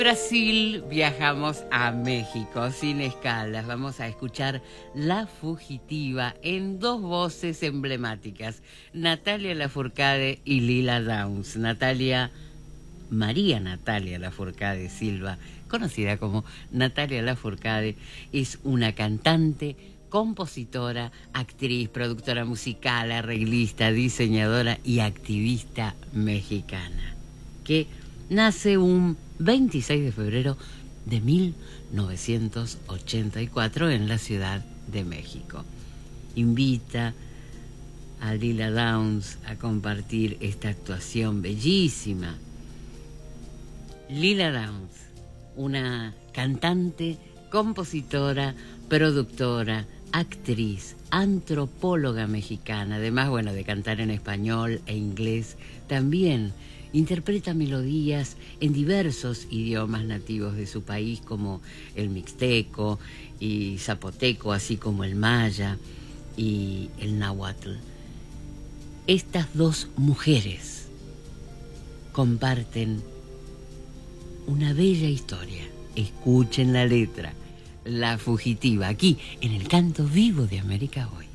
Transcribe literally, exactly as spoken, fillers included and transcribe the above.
Brasil viajamos a México sin escalas. Vamos a escuchar La Fugitiva en dos voces emblemáticas, Natalia Lafourcade y Lila Downs. Natalia, María Natalia Lafourcade Silva, conocida como Natalia Lafourcade, es una cantante, compositora, actriz, productora musical, arreglista, diseñadora y activista mexicana, que nace un veintiséis de febrero de mil novecientos ochenta y cuatro en la Ciudad de México. Invita a Lila Downs a compartir esta actuación bellísima. Lila Downs, una cantante, compositora, productora, actriz, antropóloga mexicana, además, bueno, de cantar en español e inglés, también interpreta melodías en diversos idiomas nativos de su país, como el mixteco y zapoteco, así como el maya y el náhuatl. Estas dos mujeres comparten una bella historia. Escuchen la letra, La Fugitiva, aquí en el Canto Vivo de América Hoy.